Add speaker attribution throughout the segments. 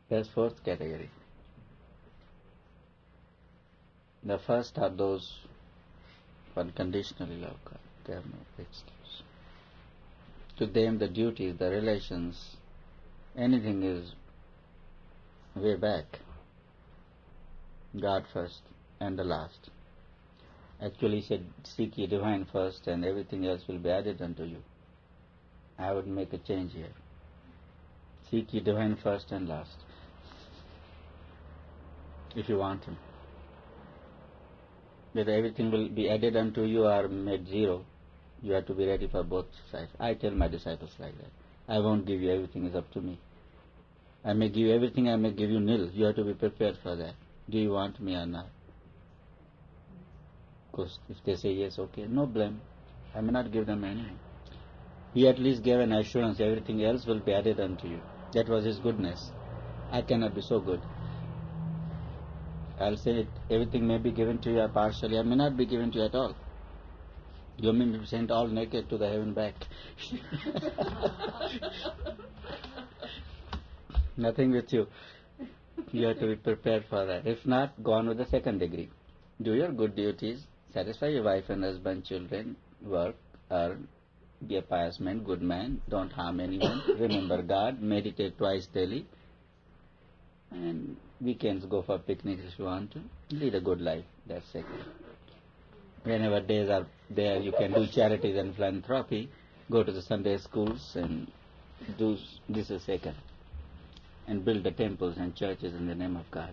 Speaker 1: There's fourth category. The first are those who unconditionally love God. They have no excuse. To them, the duties, the relations, anything is way back. God first and the last. Actually, he said, seek ye divine first and everything else will be added unto you. I would make a change here. Seek ye divine first and last. If you want Him. Whether everything will be added unto you or made zero, you have to be ready for both sides. I tell my disciples like that. I won't give you everything, it's up to me. I may give you everything, I may give you nil. You have to be prepared for that. Do you want me or not? Because if they say yes, okay, no blame. I may not give them anything. He at least gave an assurance, everything else will be added unto you. That was His goodness. I cannot be so good. I'll say everything may be given to you partially, I may not be given to you at all. You may be sent all naked to the heaven back. Nothing with you. You have to be prepared for that. If not, go on with the second degree. Do your good duties, satisfy your wife and husband, children, work, earn, be a pious man, good man, don't harm anyone, remember God, meditate twice daily, and weekends go for picnics if you want to. Lead a good life. That's second. Whenever days are there, you can do charities and philanthropy. Go to the Sunday schools and do this is second. And build the temples and churches in the name of God.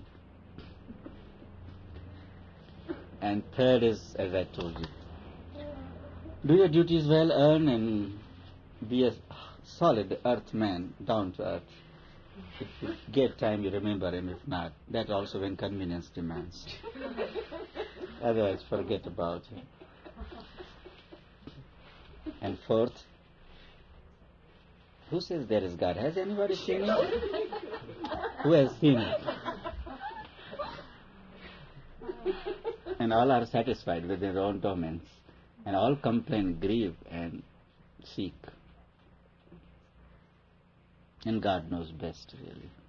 Speaker 1: And third is, as I told you, do your duties well, earn and be a solid earth man, down to earth. If you get time, you remember Him. If not, that also when convenience demands. Otherwise, forget about Him. And fourth, who says there is God? Has anybody seen Him? Who has seen Him? And all are satisfied with their own torments. And all complain, grieve, and seek. And God knows best, really.